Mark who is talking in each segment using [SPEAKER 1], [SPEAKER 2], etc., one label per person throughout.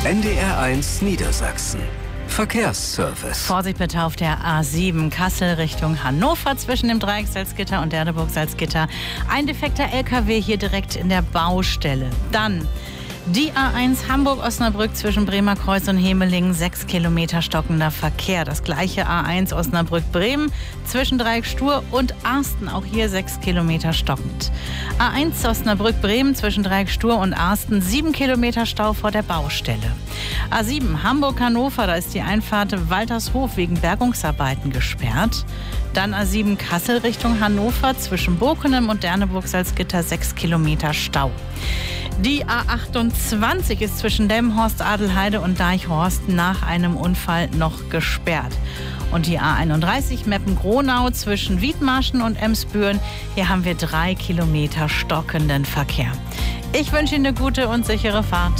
[SPEAKER 1] NDR1 Niedersachsen. Verkehrsservice.
[SPEAKER 2] Vorsicht bitte auf der A7 Kassel Richtung Hannover zwischen dem Dreieck Salzgitter und Derneburg-Salzgitter. Ein defekter LKW hier direkt in der Baustelle. Dann die A1 Hamburg-Osnabrück zwischen Bremer Kreuz und Hemelingen, 6 Kilometer stockender Verkehr. Das gleiche A1 Osnabrück-Bremen zwischen Dreieck Stur und Arsten, auch hier 6 Kilometer stockend. A1 Osnabrück-Bremen zwischen Dreieck Stur und Arsten, 7 Kilometer Stau vor der Baustelle. A7 Hamburg-Hannover, da ist die Einfahrt Waltershof wegen Bergungsarbeiten gesperrt. Dann A7 Kassel Richtung Hannover zwischen Bokenem und Derneburg-Salzgitter, 6 Kilometer Stau. Die A28 ist zwischen Delmenhorst, Adelheide und Deichhorst nach einem Unfall noch gesperrt. Und die A31 Meppen-Gronau zwischen Wiedmarschen und Emsbüren, hier haben wir 3 Kilometer stockenden Verkehr. Ich wünsche Ihnen eine gute und sichere Fahrt.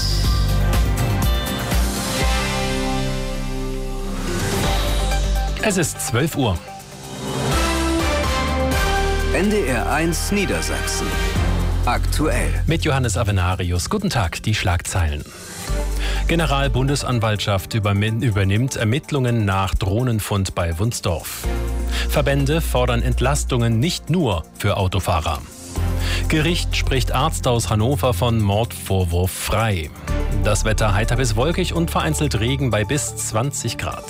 [SPEAKER 3] Es ist 12 Uhr.
[SPEAKER 1] NDR1 Niedersachsen. Aktuell.
[SPEAKER 3] Mit Johannes Avenarius. Guten Tag, die Schlagzeilen. Generalbundesanwaltschaft übernimmt Ermittlungen nach Drohnenfund bei Wunsdorf. Verbände fordern Entlastungen nicht nur für Autofahrer. Gericht spricht Arzt aus Hannover von Mordvorwurf frei. Das Wetter heiter bis wolkig und vereinzelt Regen bei bis 20 Grad.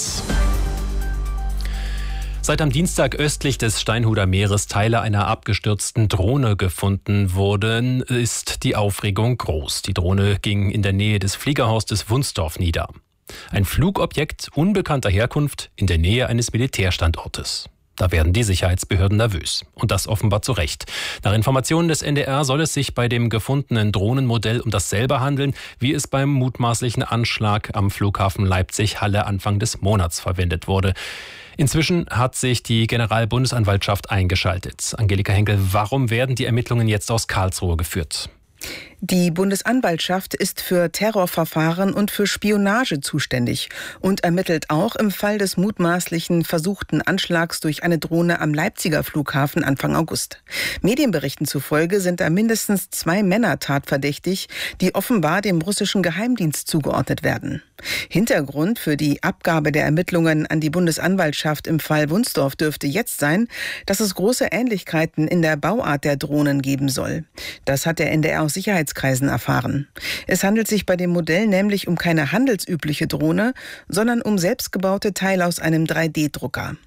[SPEAKER 3] Seit am Dienstag östlich des Steinhuder Meeres Teile einer abgestürzten Drohne gefunden wurden, ist die Aufregung groß. Die Drohne ging in der Nähe des Fliegerhorstes Wunsdorf nieder. Ein Flugobjekt unbekannter Herkunft in der Nähe eines Militärstandortes. Da werden die Sicherheitsbehörden nervös. Und das offenbar zu Recht. Nach Informationen des NDR soll es sich bei dem gefundenen Drohnenmodell um dasselbe handeln, wie es beim mutmaßlichen Anschlag am Flughafen Leipzig-Halle Anfang des Monats verwendet wurde. Inzwischen hat sich die Generalbundesanwaltschaft eingeschaltet. Angelika Henkel, warum werden die Ermittlungen jetzt aus Karlsruhe geführt?
[SPEAKER 4] Die Bundesanwaltschaft ist für Terrorverfahren und für Spionage zuständig und ermittelt auch im Fall des mutmaßlichen versuchten Anschlags durch eine Drohne am Leipziger Flughafen Anfang August. Medienberichten zufolge sind da mindestens 2 Männer tatverdächtig, die offenbar dem russischen Geheimdienst zugeordnet werden. Hintergrund für die Abgabe der Ermittlungen an die Bundesanwaltschaft im Fall Wunsdorf dürfte jetzt sein, dass es große Ähnlichkeiten in der Bauart der Drohnen geben soll. Das hat der NDR aus Sicherheitskreisen erfahren. Es handelt sich bei dem Modell nämlich um keine handelsübliche Drohne, sondern um selbstgebaute Teile aus einem 3D-Drucker.